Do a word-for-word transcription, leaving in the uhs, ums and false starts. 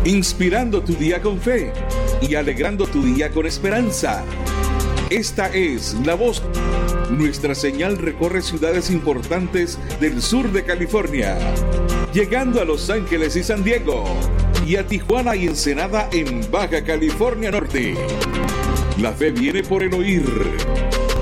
inspirando tu día con fe y alegrando tu día con esperanza. Esta es La Voz. Nuestra señal recorre ciudades importantes del sur de California, llegando a Los Ángeles y San Diego, y a Tijuana y Ensenada en Baja California Norte. La fe viene por el oír.